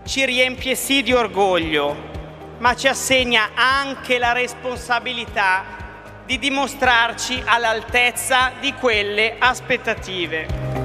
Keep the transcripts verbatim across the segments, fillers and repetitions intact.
ci riempie sì di orgoglio, ma ci assegna anche la responsabilità di dimostrarci all'altezza di quelle aspettative.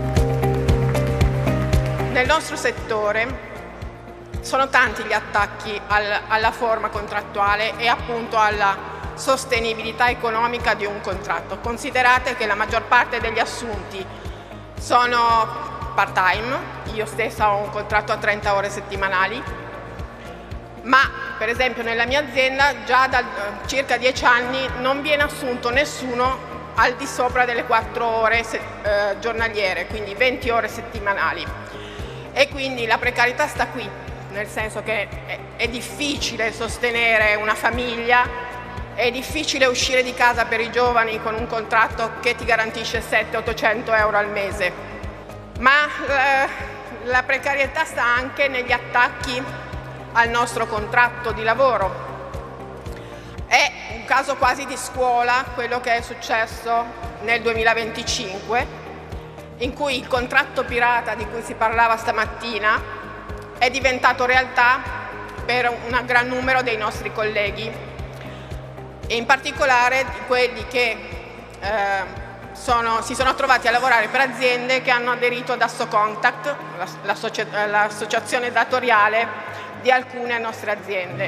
Nel nostro settore sono tanti gli attacchi al, alla forma contrattuale e appunto alla sostenibilità economica di un contratto. Considerate che la maggior parte degli assunti sono part-time, io stessa ho un contratto a trenta ore settimanali, ma per esempio nella mia azienda già da eh, circa dieci anni non viene assunto nessuno al di sopra delle quattro ore se, eh, giornaliere, quindi venti ore settimanali. E quindi la precarietà sta qui, nel senso che è, è difficile sostenere una famiglia, è difficile uscire di casa per i giovani con un contratto che ti garantisce settecento ottocento euro al mese. Ma eh, la precarietà sta anche negli attacchi al nostro contratto di lavoro. È un caso quasi di scuola quello che è successo nel duemilaventicinque, in cui il contratto pirata di cui si parlava stamattina è diventato realtà per un gran numero dei nostri colleghi, e in particolare di quelli che eh, sono, si sono trovati a lavorare per aziende che hanno aderito ad Assocontact, l'associazione datoriale di alcune nostre aziende.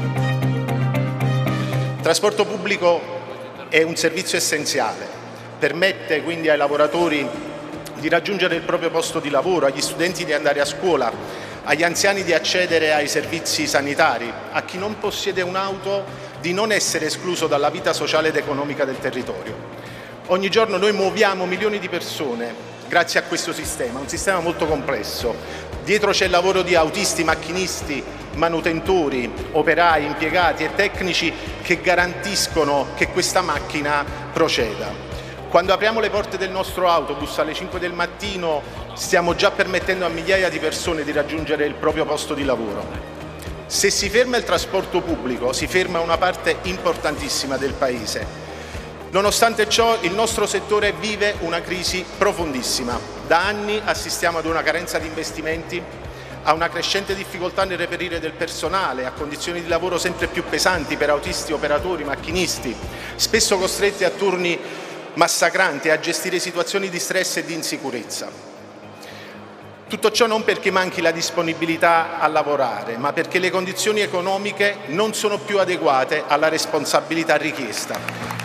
Il trasporto pubblico è un servizio essenziale, permette quindi ai lavoratori di raggiungere il proprio posto di lavoro, agli studenti di andare a scuola, agli anziani di accedere ai servizi sanitari, a chi non possiede un'auto di non essere escluso dalla vita sociale ed economica del territorio. Ogni giorno noi muoviamo milioni di persone grazie a questo sistema, un sistema molto complesso. Dietro c'è il lavoro di autisti, macchinisti, manutentori, operai, impiegati e tecnici che garantiscono che questa macchina proceda. Quando apriamo le porte del nostro autobus alle cinque del mattino stiamo già permettendo a migliaia di persone di raggiungere il proprio posto di lavoro. Se si ferma il trasporto pubblico, si ferma una parte importantissima del Paese. Nonostante ciò, il nostro settore vive una crisi profondissima. Da anni assistiamo ad una carenza di investimenti, a una crescente difficoltà nel reperire del personale, a condizioni di lavoro sempre più pesanti per autisti, operatori, macchinisti, spesso costretti a turni massacranti e a gestire situazioni di stress e di insicurezza. Tutto ciò non perché manchi la disponibilità a lavorare, ma perché le condizioni economiche non sono più adeguate alla responsabilità richiesta.